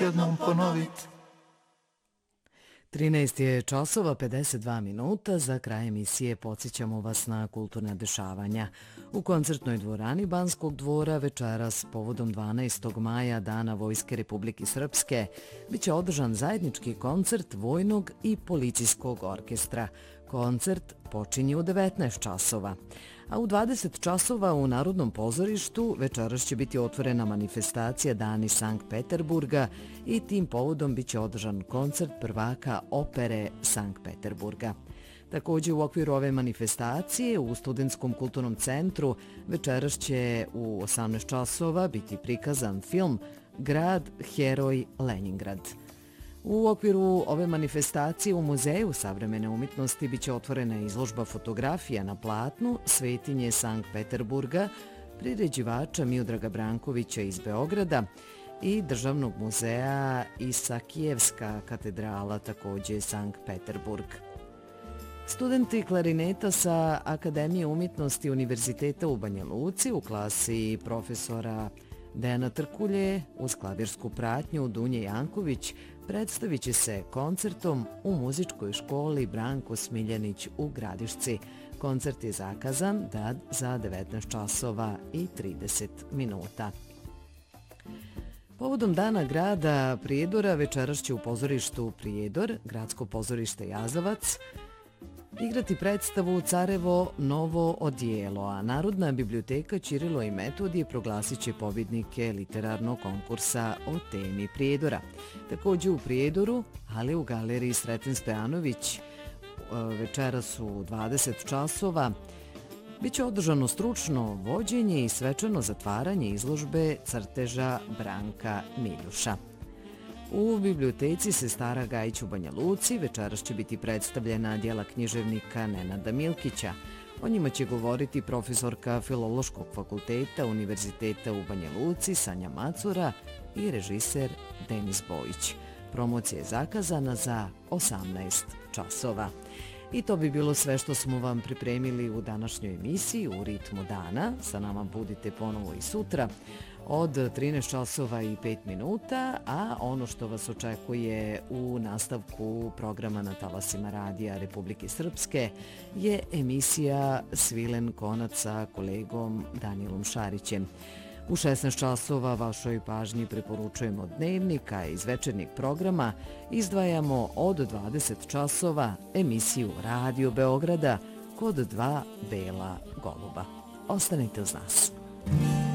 jednom ponovit. 13 je časova 52 minuta, za kraj emisije podsjećamo vas na kulturna dešavanja. U koncertnoj dvorani Banskog dvora večeras povodom 12. maja Dana Vojske Republike Srpske biće održan zajednički koncert Vojnog i policijskog orkestra. Koncert počinje u 19 časova. A u 20 časova u Narodnom pozorištu večeras će biti otvorena manifestacija Dani Sankt Peterburga i tim povodom biće održan koncert prvaka opere Sankt Peterburga. Također u okviru ove manifestacije u Studentskom kulturnom centru večeras će u 18 časova biti prikazan film Grad, heroj Leningrad. U okviru ove manifestacije u Muzeju savremene umjetnosti biće otvorena izložba fotografija na platnu Svetinje Sankt Peterburga priređivača Miodraga Brankovića iz Beograda i Državnog muzeja Isakijevska katedrala, također Sankt Peterburg. Studenti klarineta sa Akademije umjetnosti Univerziteta u Banja Luci u klasi profesora Dejana Trkulje uz klavirsku pratnju Dunje Janković predstavit će se koncertom u muzičkoj školi Branko Smiljanić u Gradišci. Koncert je zakazan za 19 časova i 30 minuta. Povodom Dana grada Prijedora večeras će u pozorištu Prijedor, Gradsko pozorište Jazavac, igrati predstavu Carevo novo odijelo, a Narodna biblioteka Ćirilo i Metodije proglasit će pobjednike literarnog konkursa o temi Prijedora. Također u Prijedoru, ali u galeriji Sreten Stojanović, večeras u 20 časova, biće održano stručno vođenje i svečano zatvaranje izložbe crteža Branka Miljuša. U biblioteci Sestara Gajić u Banja Luci večeras će biti predstavljena djela književnika Nenada Milkića. O njima će govoriti profesorka Filološkog fakulteta Univerziteta u Banja Luci Sanja Macura i režiser Denis Bojić. Promocija je zakazana za 18 časova. I to bi bilo sve što smo vam pripremili u današnjoj emisiji u ritmu dana. Sa nama budite ponovo i sutra od 13 časova i 5 minuta, a ono što vas očekuje u nastavku programa na talasima Radija Republike Srpske je emisija Svilen konac sa kolegom Danijelom Šarićem. U 16 časova vašoj pažnji preporučujemo dnevnik, a iz večernjeg programa izdvajamo od 20 časova emisiju Radio Beograda kod dva bela goluba. Ostanite uz nas.